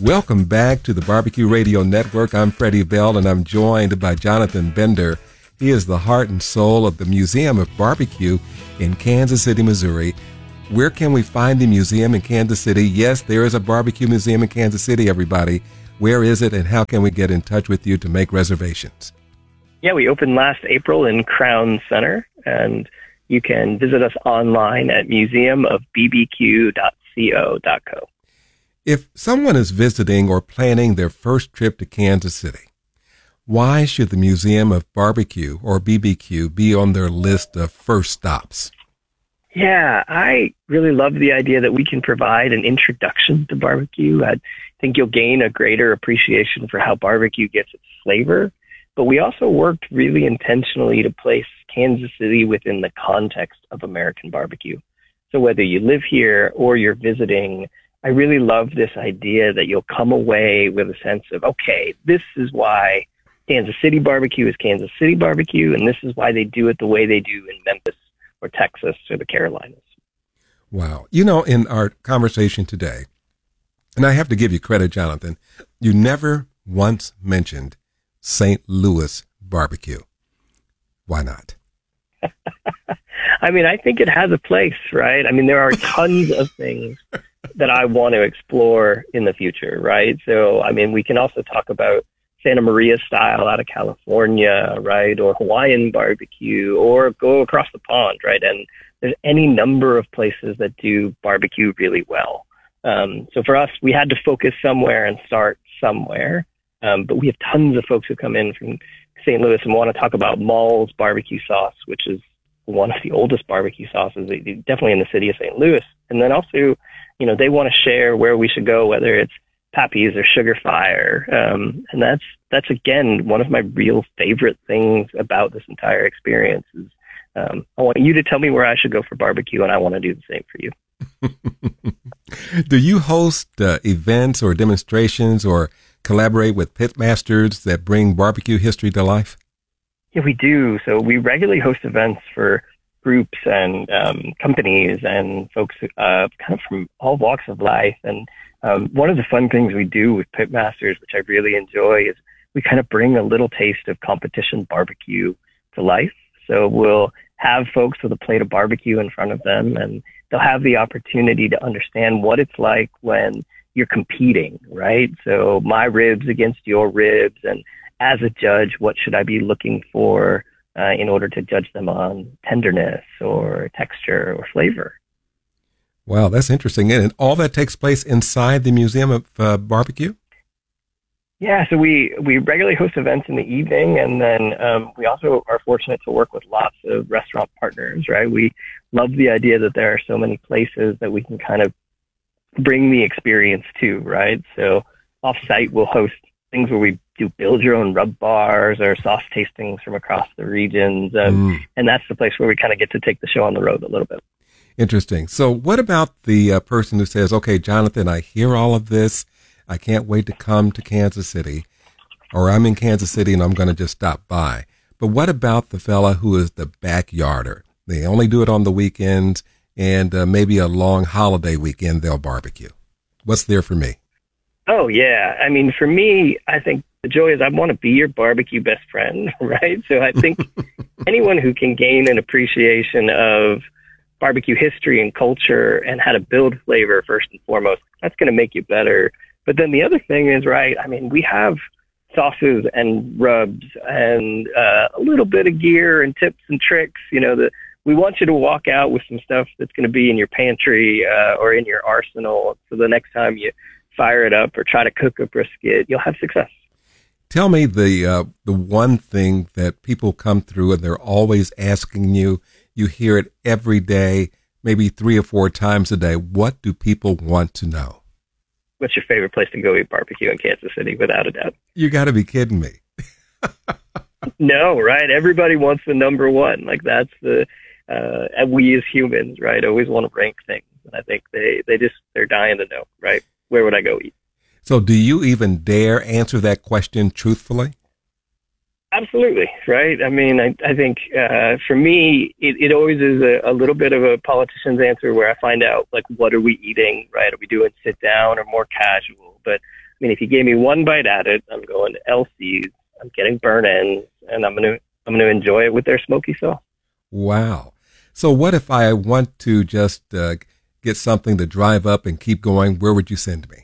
Welcome back to the Barbecue Radio Network. I'm Freddie Bell, and I'm joined by Jonathan Bender. He is the heart and soul of the Museum of Barbecue in Kansas City, Missouri. Where can we find the museum in Kansas City? Yes, there is a barbecue museum in Kansas City, everybody. Where is it, and how can we get in touch with you to make reservations? Yeah, we opened last April in Crown Center, and you can visit us online at museumofbbq.co.co. If someone is visiting or planning their first trip to Kansas City, why should the Museum of Barbecue, or BBQ, be on their list of first stops? Yeah, I really love the idea that we can provide an introduction to barbecue. I think you'll gain a greater appreciation for how barbecue gets its flavor. But we also worked really intentionally to place Kansas City within the context of American barbecue. So whether you live here or you're visiting, I really love this idea that you'll come away with a sense of, okay, this is why Kansas City barbecue is Kansas City barbecue, and this is why they do it the way they do in Memphis or Texas or the Carolinas. Wow. You know, in our conversation today, and I have to give you credit, Jonathan, you never once mentioned St. Louis barbecue. Why not? I mean, I think it has a place, right? I mean, there are tons of things that I want to explore in the future, right? So, I mean, we can also talk about Santa Maria style out of California, right? Or Hawaiian barbecue, or go across the pond, right? And there's any number of places that do barbecue really well. So for us, we had to focus somewhere and start somewhere. But we have tons of folks who come in from St. Louis and want to talk about Maul's barbecue sauce, which is one of the oldest barbecue sauces, definitely in the city of St. Louis. And then also, you know, they want to share where we should go, whether it's Pappy's or Sugar Fire. And that's again, one of my real favorite things about this entire experience is I want you to tell me where I should go for barbecue, and I want to do the same for you. Do you host events or demonstrations or collaborate with pitmasters that bring barbecue history to life? Yeah, we do. So we regularly host events for groups and companies and folks kind of from all walks of life. And one of the fun things we do with pitmasters, which I really enjoy, is we kind of bring a little taste of competition barbecue to life. So we'll have folks with a plate of barbecue in front of them, and they'll have the opportunity to understand what it's like when you're competing, right? So my ribs against your ribs, and as a judge, what should I be looking for in order to judge them on tenderness or texture or flavor? Wow, that's interesting. And all that takes place inside the Museum of Barbecue? Yeah, so we regularly host events in the evening, and then we also are fortunate to work with lots of restaurant partners, right? We love the idea that there are so many places that we can kind of bring the experience to, right? So off-site, we'll host things where we do build your own rub bars or sauce tastings from across the regions. And that's the place where we kind of get to take the show on the road a little bit. Interesting. So what about the person who says, okay, Jonathan, I hear all of this. I can't wait to come to Kansas City, or I'm in Kansas City and I'm going to just stop by. But what about the fella who is the backyarder? They only do it on the weekends, and maybe a long holiday weekend they'll barbecue. What's there for me? Oh, yeah. I mean, for me, I think the joy is I want to be your barbecue best friend, right? So I think anyone who can gain an appreciation of barbecue history and culture and how to build flavor first and foremost, that's going to make you better. But then the other thing is, right, I mean, we have sauces and rubs and a little bit of gear and tips and tricks. You know, we want you to walk out with some stuff that's going to be in your pantry or in your arsenal. So the next time you fire it up or try to cook a brisket, you'll have success. Tell me the one thing that people come through and they're always asking you. You hear it every day, maybe 3 or 4 times a day. What do people want to know? What's your favorite place to go eat barbecue in Kansas City, without a doubt? You got to be kidding me. No, right? Everybody wants the number one. Like that's and we as humans, right, always want to rank things. And I think they're dying to know, right? Where would I go eat? So do you even dare answer that question truthfully? Absolutely, right? I mean, I think for me, it always is a little bit of a politician's answer where I find out, like, what are we eating, right? Are we doing sit down or more casual? But mean, if you gave me one bite at it, I'm going to LC's, I'm getting burnt ends, and I'm gonna enjoy it with their smoky sauce. Wow. So what if I want to just get something to drive up and keep going? Where would you send me?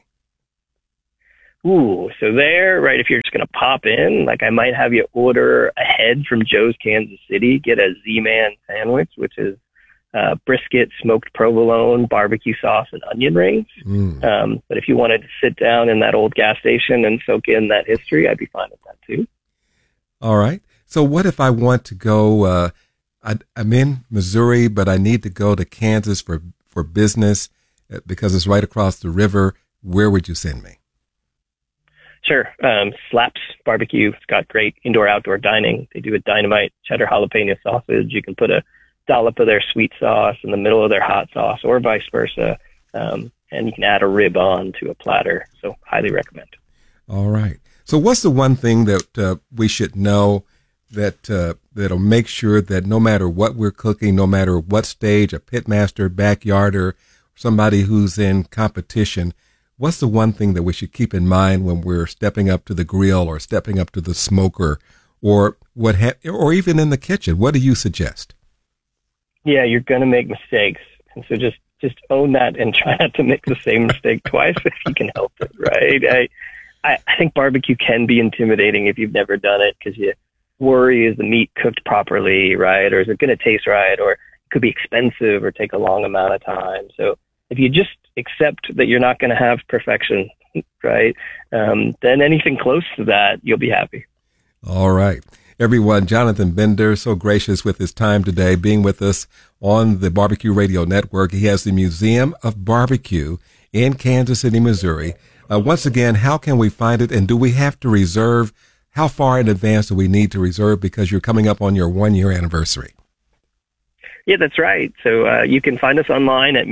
Ooh, so there, right, if you're just going to pop in, like I might have you order ahead from Joe's Kansas City, get a Z-Man sandwich, which is brisket, smoked provolone, barbecue sauce, and onion rings. But if you wanted to sit down in that old gas station and soak in that history, I'd be fine with that too. All right. So what if I want to go, I'm in Missouri, but I need to go to Kansas for business because it's right across the river. Where would you send me? Sure. Slaps Barbecue. It's got great indoor-outdoor dining. They do a dynamite cheddar jalapeno sausage. You can put a dollop of their sweet sauce in the middle of their hot sauce or vice versa. And you can add a rib on to a platter. So highly recommend. All right. So what's the one thing that we should know that'll make sure that no matter what we're cooking, no matter what stage, a pitmaster, backyarder, somebody who's in competition, what's the one thing that we should keep in mind when we're stepping up to the grill or stepping up to the smoker or or even in the kitchen? What do you suggest? Yeah, you're going to make mistakes. And so just own that and try not to make the same mistake twice if you can help it, right? I think barbecue can be intimidating if you've never done it because you worry, is the meat cooked properly, right? Or is it going to taste right? Or it could be expensive or take a long amount of time. So if you just accept that you're not going to have perfection, right, then anything close to that, you'll be happy. All right. Everyone, Jonathan Bender, so gracious with his time today, being with us on the Barbecue Radio Network. He has the Museum of Barbecue in Kansas City, Missouri. Once again, how can we find it, and do we have to reserve? How far in advance do we need to reserve because you're coming up on your 1-year anniversary? Yeah, that's right. So you can find us online at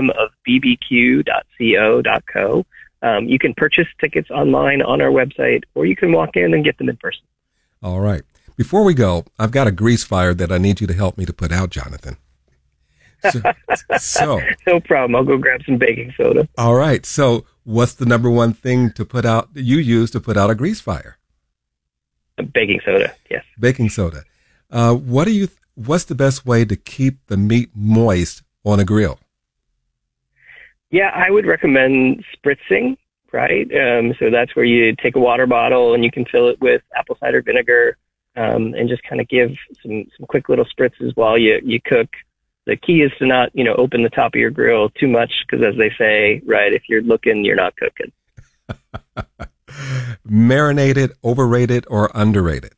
museumofbbq.co.co. You can purchase tickets online on our website, or you can walk in and get them in person. All right. Before we go, I've got a grease fire that I need you to help me to put out, Jonathan. So no problem. I'll go grab some baking soda. All right. So what's the number one thing to put out that you use to put out a grease fire? Baking soda. Yes. Baking soda. What's the best way to keep the meat moist on a grill? Yeah, I would recommend spritzing, right? So that's where you take a water bottle and you can fill it with apple cider vinegar and just kind of give some quick little spritzes while you cook. The key is to not, open the top of your grill too much because, as they say, right, if you're looking, you're not cooking. Marinated, overrated, or underrated?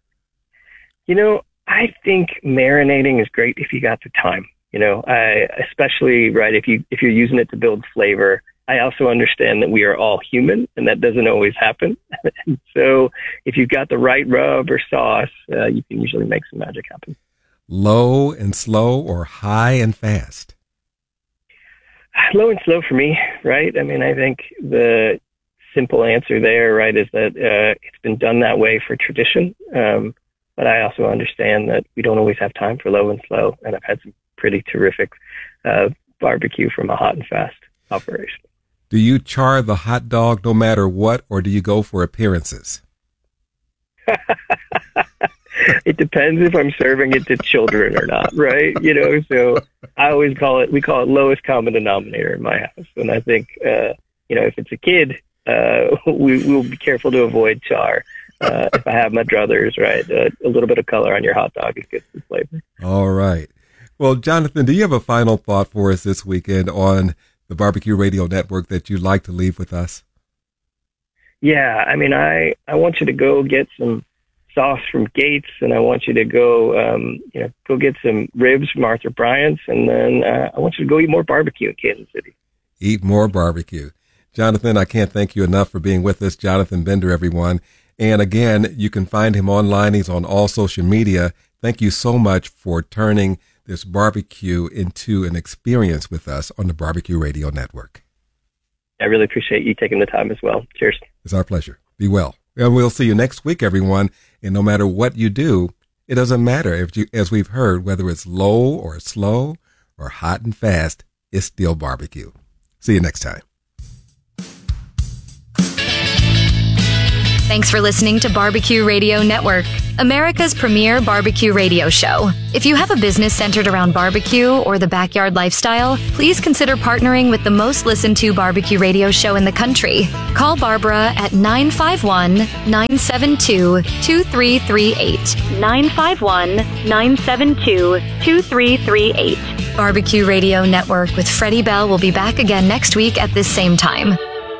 I think marinating is great if you got the time. Especially right if you're using it to build flavor. I also understand that we are all human, and that doesn't always happen. So if you've got the right rub or sauce, you can usually make some magic happen. Low and slow or high and fast? Low and slow for me, right? I mean, I think the simple answer there, right, is that it's been done that way for tradition. But I also understand that we don't always have time for low and slow, and I've had some pretty terrific barbecue from a hot and fast operation. Do you char the hot dog no matter what, or do you go for appearances? It depends if I'm serving it to children or not, right? So I always we call it lowest common denominator in my house. And I think, if it's a kid, we'll be careful to avoid char. If I have my druthers, right, a little bit of color on your hot dog is good for flavor. All right. Well, Jonathan, do you have a final thought for us this weekend on the Barbecue Radio Network that you'd like to leave with us? Yeah, I mean, I want you to go get some sauce from Gates, and I want you to go get some ribs from Arthur Bryant's, and then I want you to go eat more barbecue in Kansas City. Eat more barbecue. Jonathan, I can't thank you enough for being with us. Jonathan Bender, everyone. And again, you can find him online. He's on all social media. Thank you so much for turning this barbecue into an experience with us on the Barbecue Radio Network. I really appreciate you taking the time as well. Cheers. It's our pleasure. Be well. And we'll see you next week, everyone. And no matter what you do, it doesn't matter as we've heard, whether it's low or slow or hot and fast, it's still barbecue. See you next time. Thanks for listening to Barbecue Radio Network, America's premier barbecue radio show. If you have a business centered around barbecue or the backyard lifestyle, please consider partnering with the most listened to barbecue radio show in the country. Call Barbara at 951-972-2338. 951-972-2338. Barbecue Radio Network with Freddie Bell will be back again next week at this same time.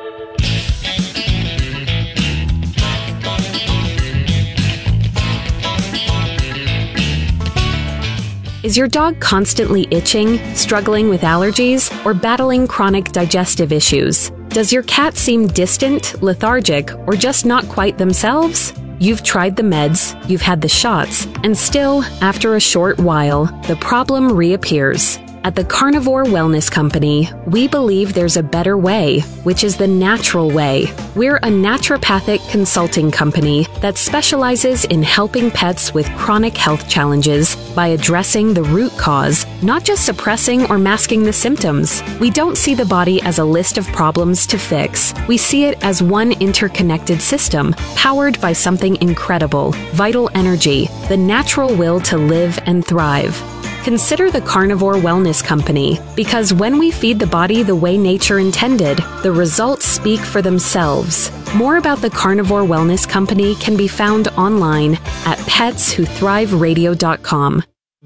Is your dog constantly itching, struggling with allergies, or battling chronic digestive issues? Does your cat seem distant, lethargic, or just not quite themselves? You've tried the meds, you've had the shots, and still, after a short while, the problem reappears. At the Carnivore Wellness Company, we believe there's a better way, which is the natural way. We're a naturopathic consulting company that specializes in helping pets with chronic health challenges by addressing the root cause, not just suppressing or masking the symptoms. We don't see the body as a list of problems to fix. We see it as one interconnected system, powered by something incredible, vital energy, the natural will to live and thrive. Consider the Carnivore Wellness Company, because when we feed the body the way nature intended, the results speak for themselves. More about the Carnivore Wellness Company can be found online at petswhothriveradio.com.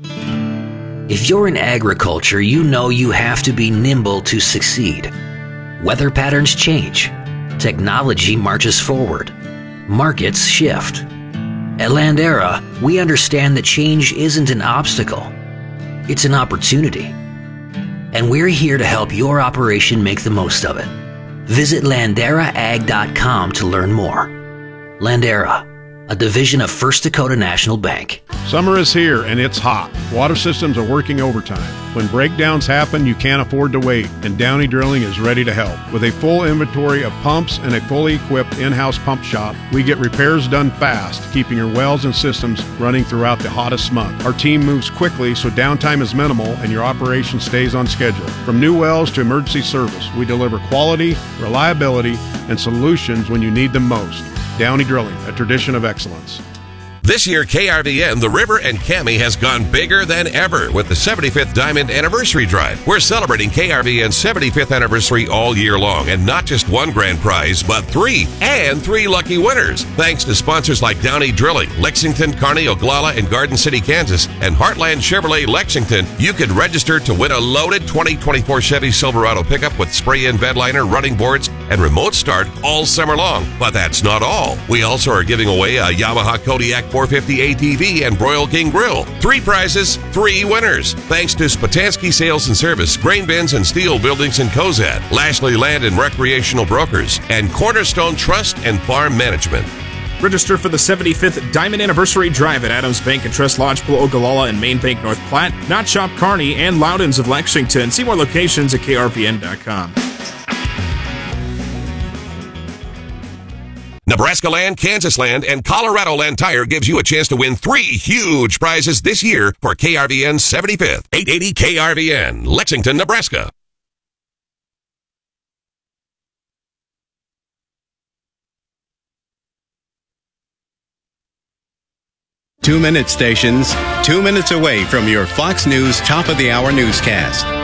If you're in agriculture, you know you have to be nimble to succeed. Weather patterns change. Technology marches forward. Markets shift. At Landera, we understand that change isn't an obstacle. It's an opportunity. And we're here to help your operation make the most of it. Visit LanderaAg.com to learn more. Landera, a division of First Dakota National Bank. Summer is here and it's hot. Water systems are working overtime. When breakdowns happen, you can't afford to wait, and Downey Drilling is ready to help. With a full inventory of pumps and a fully equipped in-house pump shop, we get repairs done fast, keeping your wells and systems running throughout the hottest month. Our team moves quickly so downtime is minimal and your operation stays on schedule. From new wells to emergency service, we deliver quality, reliability, and solutions when you need them most. Downey Drilling, a tradition of excellence. This year, KRVN, The River, and Cami has gone bigger than ever with the 75th Diamond Anniversary Drive. We're celebrating KRVN's 75th anniversary all year long, and not just one grand prize, but three lucky winners. Thanks to sponsors like Downey Drilling, Lexington, Kearney, Oglala, and Garden City, Kansas, and Heartland Chevrolet Lexington, you could register to win a loaded 2024 Chevy Silverado pickup with spray-in bed liner, running boards, and remote start all summer long. But that's not all. We also are giving away a Yamaha Kodiak 450 ATV and Broil King Grill. 3 prizes, 3 winners. Thanks to Spatansky Sales and Service, Grain Bins and Steel Buildings in Cozad, Lashley Land and Recreational Brokers, and Cornerstone Trust and Farm Management. Register for the 75th Diamond Anniversary Drive at Adams Bank and Trust Lodgepole, Ogallala, and Main Bank North Platte, Knott Shop Kearney, and Loudons of Lexington. See more locations at krvn.com. Nebraska Land, Kansas Land, and Colorado Land Tire gives you a chance to win 3 huge prizes this year for KRVN's 75th. 880 KRVN, Lexington, Nebraska. 2-minute stations, 2 minutes away from your Fox News top of the hour newscast.